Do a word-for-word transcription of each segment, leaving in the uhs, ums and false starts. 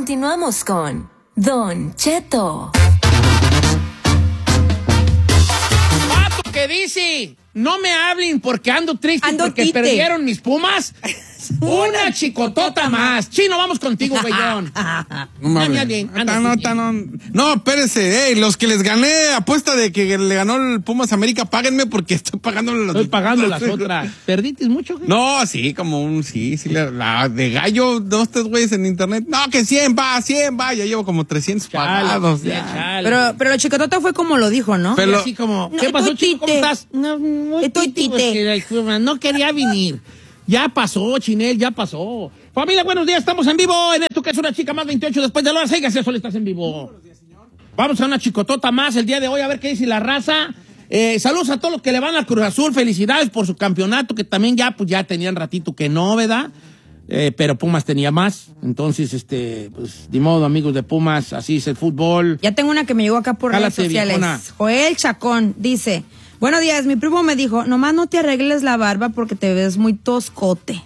Continuamos con Don Cheto. Pato que dice, no me hablen porque ando triste ando porque tite. Perdieron mis Pumas. Una chicotota más. Chino, vamos contigo, güeyón. No me Anda hablen. bien, Ah, anda no, bien. no, no, no, espérese, ey, los que les gané apuesta de que le ganó el Pumas América, páguenme porque estoy pagando las Estoy pagando las otras. ¿Perdiste mucho, güey? No, sí, como un, sí, sí, la, la de gallo, dos, tres güeyes en internet. No, que cien va, cien va, ya llevo como trescientos pagados. Chale, Ya. chale. Pero, pero la chicotota fue como lo dijo, ¿no? Pero- Y así como, No, ¿qué pasó, estoy Chico? ¿Cómo tite. estás? No, no, Estoy tite, tite. porque la Puma no quería venir. Ya pasó, Chinel, ya pasó. Familia, buenos días, estamos en vivo en esto que es una chica más veintiocho después de la hora. Sígase, Sol, estás en vivo. Vamos a una chicotota más el día de hoy, a ver qué dice la raza. Eh, saludos a todos los que le van al Cruz Azul, felicidades por su campeonato, que también ya, pues ya tenían ratito que no, ¿verdad? Eh, pero Pumas tenía más, entonces, este, pues, de modo, amigos de Pumas, así es el fútbol. Ya tengo una que me llegó acá por Jálate, redes sociales. viejona. Joel Chacón dice, buenos días, mi primo me dijo, nomás no te arregles la barba porque te ves muy toscote.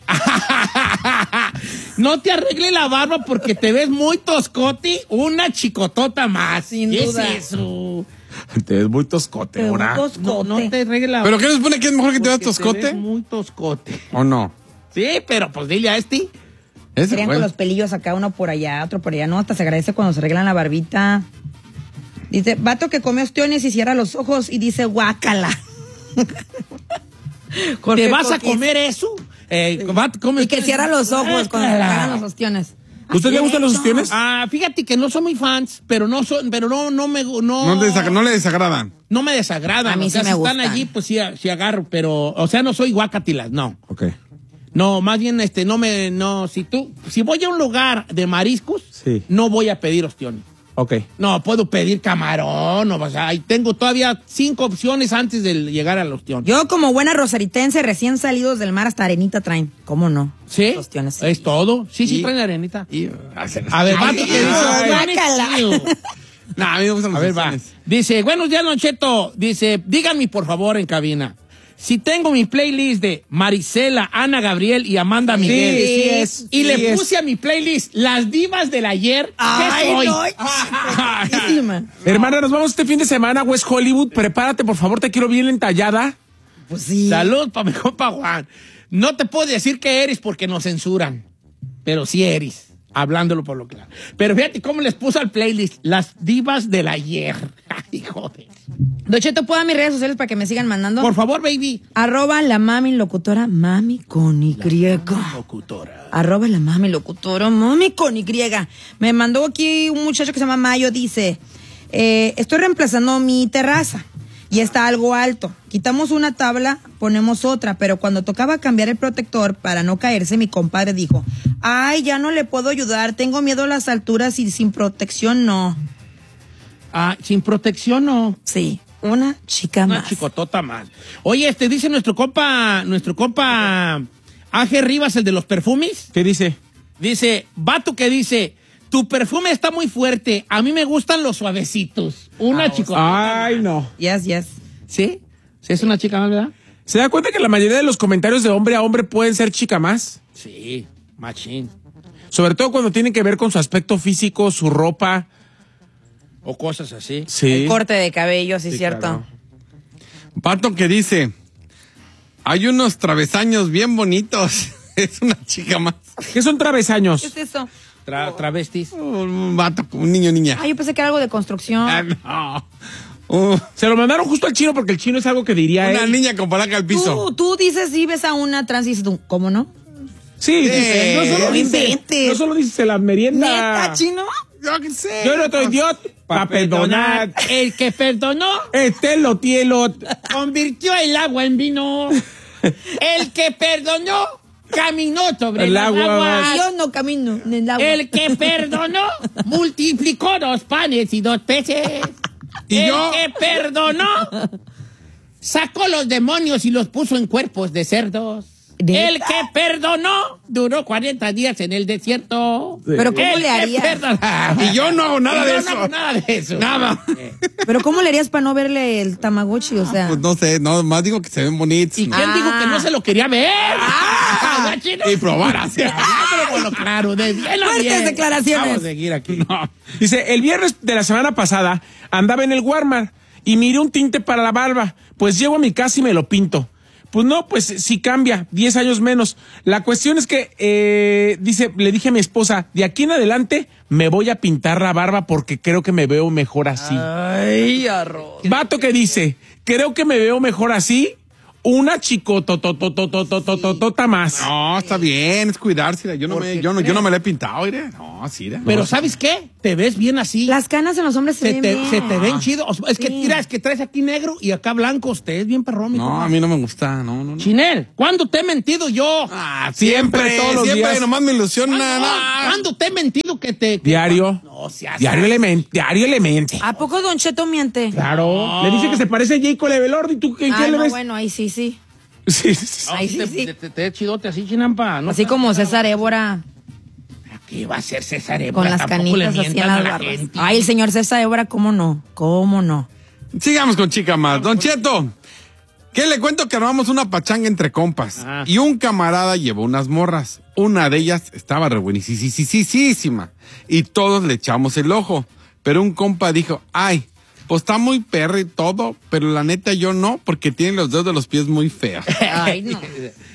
No te arregle la barba porque te ves muy toscote, una chicotota más. Sin ¿Qué duda. es eso? Te ves muy toscote, Te ves ahora. muy toscote. No, no te arregle la ¿Pero qué nos pone que es mejor que te veas porque toscote? Te ves muy toscote. ¿O no? Sí, pero pues dile a este. Ese Serían fue. con los pelillos acá, uno por allá, otro por allá. No, hasta se agradece cuando se arreglan la barbita. Dice, vato que come ostiones y cierra los ojos y dice, guácala. ¿Te vas a comer eso? Eh, va- come- Y que cierra los ojos cuando se Guácala. hagan los ostiones. ¿A usted le gustan los ostiones? Ah, fíjate que no soy muy fans, pero no son, pero no, no me, no, No, desagra- no le desagradan. no me desagradan. A mí O sea, sí si me están gustan. allí, pues sí, sí agarro, pero, o sea, no soy guacatilas, no. Ok. No, más bien, este, no me, no, si tú, si voy a un lugar de mariscos, Sí. no voy a pedir ostiones. Ok. No, puedo pedir camarón, o sea, ahí tengo todavía cinco opciones antes de llegar al ostión. Yo como buena rosaritense, recién salidos del mar, hasta arenita traen. ¿Cómo no? ¿Sí? Ostiones, sí. ¿Es todo? Sí, sí, Y- traen arenita. Y, A ver, Ay, vato, que ay, dice guácala. ostiones, tío. No, a mí me gustan A los ver, va. ostiones. Dice, buenos días, Don Cheto. Dice, díganme, por favor, en cabina. Si tengo mi playlist de Marisela, Ana Gabriel y Amanda Miguel. sí es, Y sí le es. puse a mi playlist las divas del ayer. ¿Qué Ay, soy? no. Chiquísima. Hermana, nos vamos este fin de semana a West Hollywood. Prepárate, por favor, te quiero bien entallada. Pues sí. Salud para mi compa Juan. No te puedo decir que eres porque nos censuran, pero sí eres, hablándolo por lo claro. Pero fíjate cómo les puse al playlist las divas del ayer. Ay, joder. Don Cheto, ¿puedo dar mis redes sociales para que me sigan mandando? Por favor, baby. Arroba la mami locutora, mami con Y. Locutora. Arroba la mami locutora, mami con Y. Me mandó aquí un muchacho que se llama Mayo, dice, eh, estoy reemplazando mi terraza y está algo alto. Quitamos una tabla, ponemos otra, pero cuando tocaba cambiar el protector para no caerse, mi compadre dijo, ay, ya no le puedo ayudar, tengo miedo a las alturas y sin protección no. Ah, sin protección no. Sí, una chica Una más. chicotota más. Oye, este dice nuestro compa, nuestro compa Ángel Rivas, el de los perfumes. ¿Qué dice? Dice, vato que dice, tu perfume está muy fuerte, a mí me gustan los suavecitos. Una chicotota. Ay, no. Yes, yes. ¿Sí? ¿Sí es una chica más, verdad? ¿Se da cuenta que la mayoría de los comentarios de hombre a hombre pueden ser chica más? Sí, machín. Sobre todo cuando tienen que ver con su aspecto físico, su ropa. O cosas así. Sí. El corte de cabello, sí, Sí, cierto. claro. Pato que dice, hay unos travesaños bien bonitos. Es una chica más. ¿Qué son travesaños? ¿Qué es eso? Tra- travestis. Un vato, un niño, niña. Ah, yo pensé que era algo de construcción. Ah, no. Uh, Se lo mandaron justo al chino porque el chino es algo que diría una él. niña con palanca al piso. Tú, tú dices, si ves a una trans y dices tú, ¿cómo no? Sí, dice, no solo no dice, inventes. no solo dice la merienda. ¿Neta, chino? Yo qué sé. Yo no estoy idiota para perdonar. El que perdonó Este lo tielo. convirtió el agua en vino. El que perdonó caminó sobre El las agua. aguas. Yo no camino en el agua. El que perdonó multiplicó dos panes y dos peces. ¿Y el yo? que perdonó sacó los demonios y los puso en cuerpos de cerdos. El que perdonó duró cuarenta días en el desierto. Sí. Pero ¿cómo el le harías? Y yo no hago nada y de yo eso. No hago nada de eso. Nada. Pero ¿cómo le harías para no verle el Tamagotchi? O sea. Pues no sé, no, más digo que se ven bonitos. ¿Y quién Ah. dijo que no se lo quería ver? Ah, Y probar así. Ah, pero bueno, claro, de bien a Fuertes bien. declaraciones. Vamos a seguir aquí. No. Dice, el viernes de la semana pasada andaba en el Walmart y miré un tinte para la barba. Pues llego a mi casa y me lo pinto. Pues no, pues sí cambia, diez años menos. La cuestión es que, eh, dice, le dije a mi esposa, de aquí en adelante me voy a pintar la barba porque creo que me veo mejor así. Ay, arroz. Vato que dice, creo que me veo mejor así, una chicotototototototota más. No, está bien, es cuidársela. Yo no me, yo no, yo no me la he pintado, mire. No, así de. Pero no. ¿sabes qué? Te ves bien así. Las canas en los hombres se, se, ven te, bien. se te ven chido. O sea, es que Sí. mira, es que traes aquí negro y acá blanco. Usted es bien perrón, mi No, compa. a mí no me gusta, no, no, no. Chinel, ¿cuándo te he mentido yo? Ah, Siempre, siempre, todos los siempre, días. nomás me ilusiona. ¿Cuándo, no. ¿Cuándo te he mentido que te... que- Diario. No, seas... Diario element, diario elemente. ¿A poco Don Cheto miente? Claro. Le dice que se parece a Jacob Levelord y tú, ¿qué, Ah, qué le no, ves? bueno, ahí sí, sí. Sí, sí. No, Ay, sí, te, sí. Te, te, te he chidote así, Chinampa. ¿No? Así como César Évora ¿Qué va a hacer César Évora? con las Tampoco le canitas así en mientan a las la barbas. gente. Ay, el señor César Évora, ¿cómo no? ¿Cómo no? Sigamos con chica más. Don Cheto, ¿qué le cuento? Que armamos una pachanga entre compas. Ah. Y un camarada llevó unas morras. Una de ellas estaba re buenísima. Y todos le echamos el ojo. Pero un compa dijo, ay, pues está muy perro y todo, pero la neta yo no, porque tiene los dedos de los pies muy feos. Ay, no.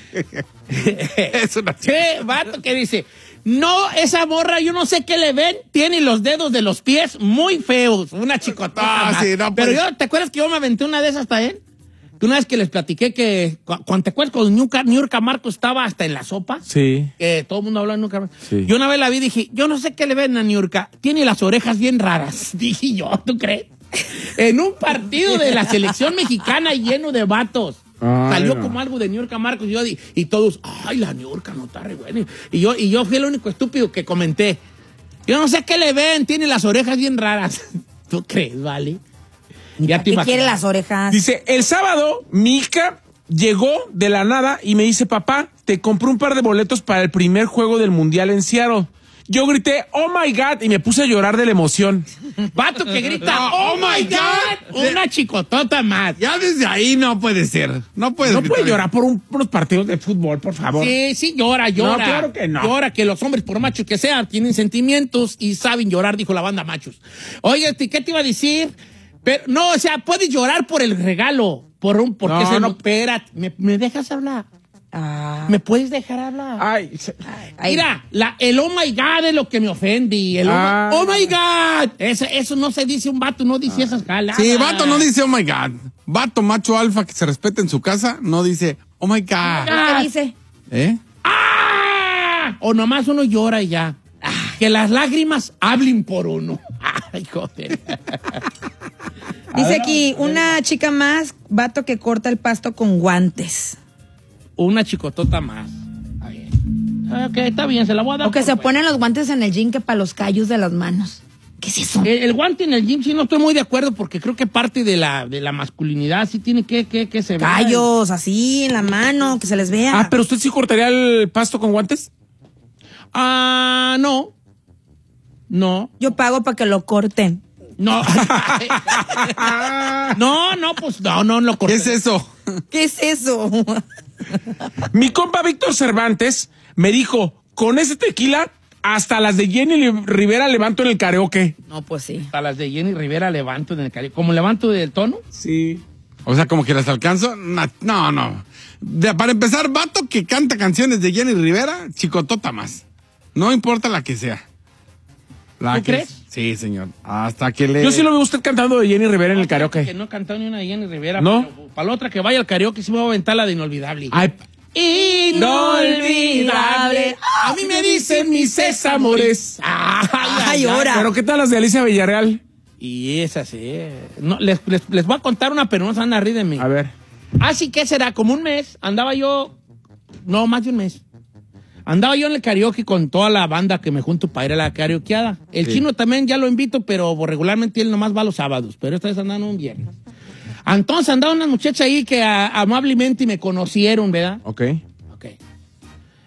Es una chica. ¿Qué vato que dice? No, esa morra, yo no sé qué le ven, tiene los dedos de los pies muy feos. Una chicotota. Ah, más. sí, no, Pero pues. yo, ¿te acuerdas que yo me aventé una de esas también? Que una vez que les platiqué que, cu- cuando te acuerdas cuando Niurka, Niurka Marco estaba hasta en la sopa, Sí. que todo el mundo hablaba de Niurka Marco. Sí. Yo una vez la vi y dije, yo no sé qué le ven a Niurka, tiene las orejas bien raras. Dije yo, ¿tú crees? En un partido de la selección mexicana lleno de vatos. Ay, Salió no. como algo de Niurka Marcos y, yo, di- y todos, ay, la Niurka no está re buena. Y yo, y yo fui el único estúpido que comenté. Yo no sé qué le ven, tiene las orejas bien raras. ¿Tú crees, vale? Ya te ¿Qué imaginas. quiere las orejas? Dice, el sábado mi hija llegó de la nada y me dice, papá, te compré un par de boletos para el primer juego del Mundial en Seattle. Yo grité, oh my God, y me puse a llorar de la emoción. Vato que grita, No, oh, oh my my God, God. una chicotota más. Ya desde ahí no puede ser. No puedes No gritar. puede llorar por un- por unos partidos de fútbol, por favor. Sí, sí, llora, llora. No, claro que no. Llora, que los hombres, por machos que sean, tienen sentimientos y saben llorar, dijo la banda machos. Oye, ¿qué te iba a decir? Pero, no, o sea, puedes llorar por el regalo, por un, porque No, se no. no, espérate, ¿me, me dejas hablar? Ah, ¿Me puedes dejar hablar? Ay, se- ay. Mira, la, el oh my God es lo que me ofende. El oh, Ah. my, oh my God. Eso, eso no se dice un vato, no dice esas jaladas. Sí, vato no dice oh my God. Vato macho alfa que se respeta en su casa no dice oh my God. ¿Qué dice? ¿Eh? ¡Ah! O nomás uno llora y ya. Que las lágrimas hablen por uno. Ay, joder. Dice aquí, una chica más, vato que corta el pasto con guantes. Una chicotota más. Está bien. Ok, está bien, se la voy a dar. O que por se buena. ponen los guantes en el gym que para los callos de las manos. ¿Qué es eso? El, el guante en el gym sí no estoy muy de acuerdo porque creo que parte de la, de la masculinidad sí tiene que, que, que se vea. Callos, así, en la mano, que se les vea. Ah, pero usted sí cortaría el pasto con guantes. Ah, no. No. Yo pago para que lo corten. No. no, no, pues no, no lo ¿Qué corté. es eso? ¿Qué es eso? Mi compa Víctor Cervantes me dijo, con ese tequila, hasta las de Jenny Rivera levanto en el karaoke. No, pues sí. A las de Jenny Rivera levanto en el cari. ¿Cómo levanto del tono? Sí. O sea, como que las alcanzo. Na- No, no. De- para empezar, vato que canta canciones de Jenny Rivera, chicotota más. No importa la que sea. La ¿Tú que- crees? Sí, señor. Hasta que le... Yo sí lo veo usted cantando de Jenny Rivera en el Que karaoke. no he cantado ni una de Jenny Rivera. ¿No? pero para la otra que vaya al karaoke sí me voy a aventar la de Inolvidable. Ay, Inolvidable. A mí me dicen mis amores. Ay, ay, Ay, ay. ahora. pero ¿qué tal las de Alicia Villarreal? Y esa sí. No, les, les, les voy a contar una, pero no se van a reír de mí. A ver. Así que será como un mes. Andaba yo. No, más de un mes. Andaba yo en el karaoke con toda la banda que me junto para ir a la karaokeada. El Sí. chino también ya lo invito, pero regularmente él nomás va los sábados. Pero esta vez andaban un viernes. Entonces andaba una muchacha ahí que a- amablemente me conocieron, ¿verdad? Ok. Ok.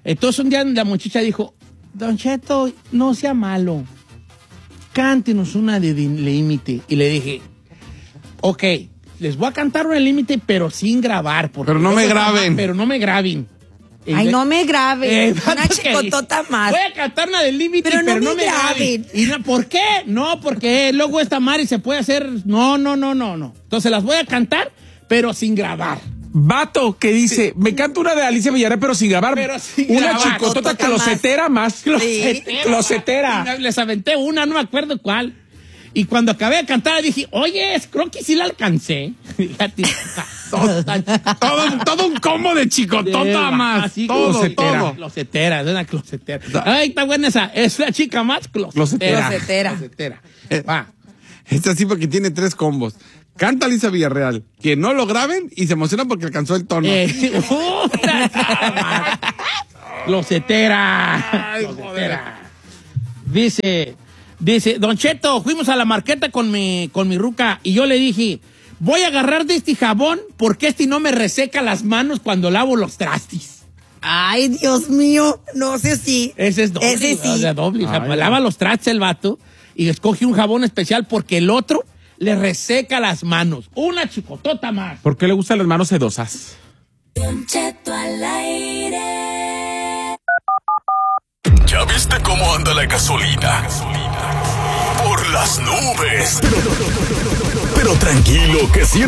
Entonces un día la muchacha dijo, Don Cheto, no sea malo, cántenos una de límite. Y le dije, ok, les voy a cantar una de límite, pero sin grabar. Pero no me graben. Pero no me graben. Ay, no me grabe. Eh, Una chicotota más. Voy a cantar una del límite, pero, Pero no, no me me graben. graben. ¿Y no, por qué? No, porque luego esta Mari se puede hacer... No, no, no, no, no. Entonces las voy a cantar, pero sin grabar. Vato que dice, me canta una de Alicia Villarreal, pero sin grabar. Pero sin una grabar. chicotota Chicotota closetera más. Closetera. Closetera. Les aventé una, no me acuerdo cuál. Y cuando acabé de cantar dije, oye, creo que sí la alcancé. Fíjate. todo, todo, todo un combo de chicotota más. Así, todo, closetera. todo. Closetera, es una closetera. Ay, está buena esa. Es la chica más closetera. Closetera. Closetera. Eh, Va. Es así porque tiene tres combos. Canta Alicia Villarreal, que no lo graben y se emociona porque alcanzó el tono. Eh, otra más. Closetera. Ay, Closetera. Dice, dice, Don Cheto, fuimos a la marqueta con mi, con mi ruca y yo le dije, voy a agarrar de este jabón porque este no me reseca las manos cuando lavo los trastes. Ay, Dios mío. No sé si. Ese es doble. Ese sí. O sea, doble. O sea, Ay, lava los trastes el vato y escoge un jabón especial porque el otro le reseca las manos. Una chicotota más. ¿Por qué le gustan las manos sedosas? Don Cheto al aire. ¿Ya viste cómo anda la gasolina? Por las nubes. Pero, pero tranquilo, que siempre